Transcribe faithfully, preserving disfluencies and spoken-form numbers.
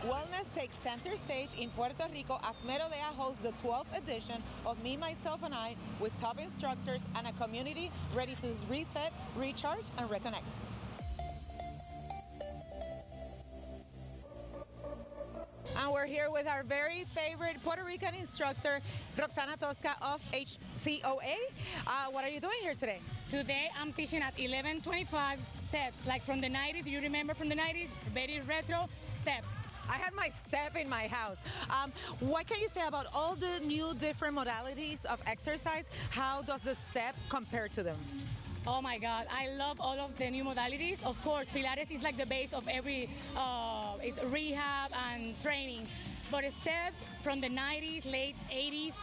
Wellness takes center stage in Puerto Rico as Merodea hosts the twelfth edition of Me, Myself, and I with top instructors and a community ready to reset, recharge, and reconnect. And we're here with our very favorite Puerto Rican instructor, Roxana Tosca of H C O A. Uh, what are you doing here today? Today I'm teaching at eleven twenty-five steps, like from the nineties. Do you remember from the nineties? Very retro steps. I had my step in my house. Um, what can you say about all the new different modalities of exercise? How does the step compare to them? Oh my God, I love all of the new modalities. Of course, Pilates is like the base of every, uh, it's rehab and training. But steps from the nineties, late eighties,